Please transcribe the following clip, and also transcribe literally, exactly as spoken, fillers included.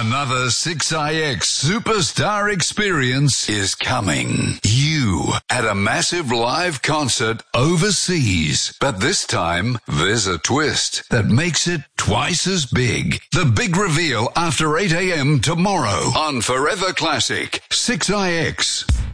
Another six I X superstar experience is coming. You at a massive live concert overseas. But this time, there's a twist that makes it twice as big. The big reveal after eight a.m. tomorrow on Forever Classic. six I X.